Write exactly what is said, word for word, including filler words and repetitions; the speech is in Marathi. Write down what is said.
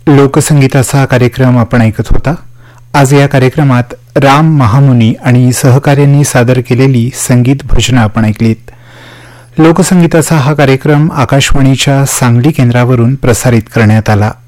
लोकसंगीताचा कार्यक्रम आपण ऐकत होता. आज या कार्यक्रमात राम महामुनी आणि सहकार्यांनी सादर केलेली संगीत भजनं आपण ऐकलीत. लोकसंगीताचा हा कार्यक्रम आकाशवाणीच्या सांगली केंद्रावरून प्रसारित करण्यात आला.